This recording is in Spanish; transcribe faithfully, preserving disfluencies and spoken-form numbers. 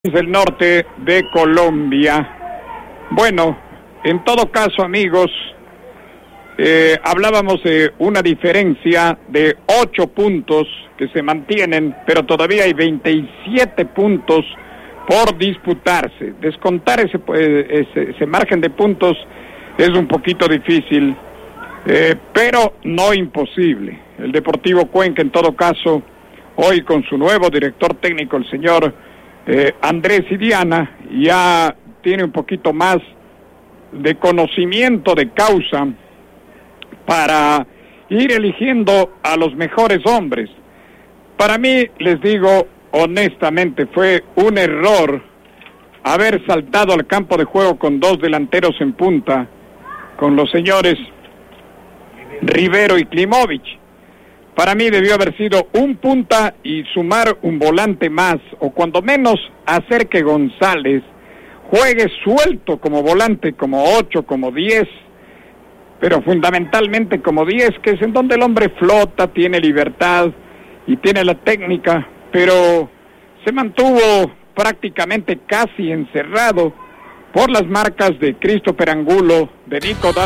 Del norte de Colombia. Bueno, en todo caso, amigos, eh, hablábamos de una diferencia de ocho puntos que se mantienen, pero todavía hay veintisiete puntos por disputarse. Descontar ese, ese, ese margen de puntos es un poquito difícil, eh, pero no imposible. El Deportivo Cuenca, en todo caso, hoy con su nuevo director técnico, el señor Eh, Andrés Idiana, ya tiene un poquito más de conocimiento de causa para ir eligiendo a los mejores hombres. Para mí, les digo honestamente, fue un error haber saltado al campo de juego con dos delanteros en punta, con los señores Rivero y Klimovic. Para mí debió haber sido un punta y sumar un volante más, o cuando menos hacer que González juegue suelto como volante, como ocho, como diez, pero fundamentalmente como diez, que es en donde el hombre flota, tiene libertad y tiene la técnica, pero se mantuvo prácticamente casi encerrado por las marcas de Christopher Angulo, de Nico